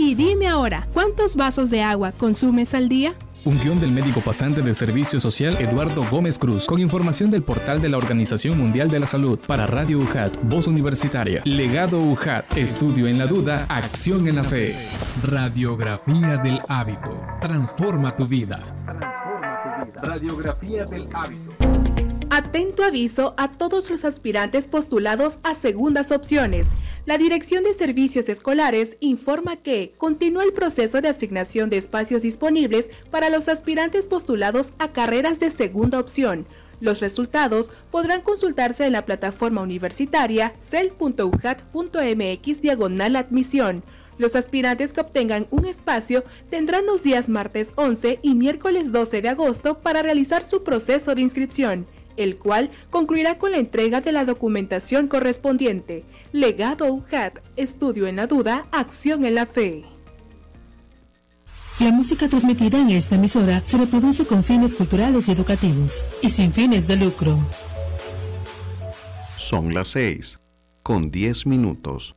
Y dime ahora, ¿cuántos vasos de agua consumes al día? Un guión del médico pasante de Servicio Social Eduardo Gómez Cruz, con información del portal de la Organización Mundial de la Salud. Para Radio UJAT, Voz Universitaria. Legado UJAT, estudio en la duda, acción en la fe. Radiografía del hábito. Transforma tu vida. Radiografía del hábito. Atento aviso a todos los aspirantes postulados a segundas opciones. La Dirección de Servicios Escolares informa que continúa el proceso de asignación de espacios disponibles para los aspirantes postulados a carreras de segunda opción. Los resultados podrán consultarse en la plataforma universitaria cel.ujat.mx/admisión. Los aspirantes que obtengan un espacio tendrán los días martes 11 y miércoles 12 de agosto para realizar su proceso de inscripción, el cual concluirá con la entrega de la documentación correspondiente. Legado UJAT, estudio en la duda, acción en la fe. La música transmitida en esta emisora se reproduce con fines culturales y educativos y sin fines de lucro. Son las 6:10.